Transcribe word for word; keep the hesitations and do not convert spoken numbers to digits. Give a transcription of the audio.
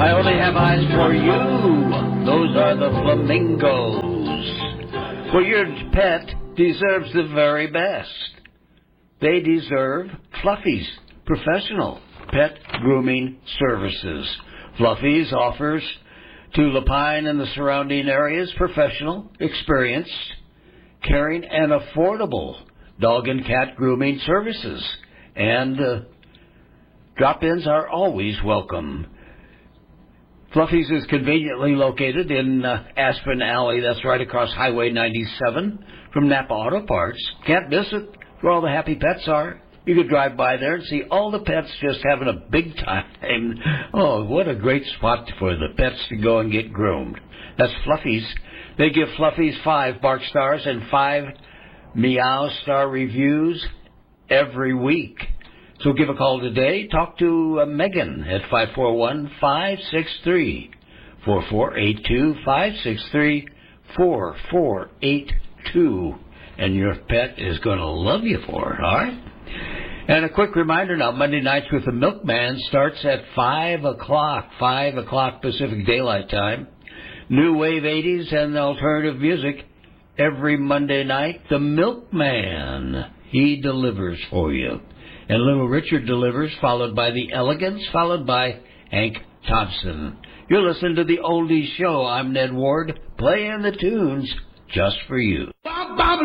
I only have eyes for you. Those are the flamingos. Well, your pet deserves the very best. They deserve Fluffy's professional pet grooming services. Fluffy's offers to Lapine and the surrounding areas professional, experienced, caring, and affordable dog and cat grooming services. And uh, drop-ins are always welcome. Fluffy's is conveniently located in uh, Aspen Alley. That's right across Highway ninety-seven from Napa Auto Parts. Can't miss it, where all the happy pets are. You could drive by there and see all the pets just having a big time. Oh, what a great spot for the pets to go and get groomed. That's Fluffy's. They give Fluffy's five bark stars and five meow star reviews every week. So give a call today. Talk to uh, Megan at five four one, five six three, four four eight two, five six three, four four eight two. And your pet is going to love you for it, all right? And a quick reminder now, Monday nights with the Milkman starts at five o'clock, five o'clock Pacific Daylight Time. New Wave eighties and alternative music every Monday night. The Milkman, he delivers for you. And Little Richard delivers, followed by the Elegance, followed by Hank Thompson. You're listening to the Oldies Show. I'm Ned Ward, playing the tunes just for you. Bob, Bob.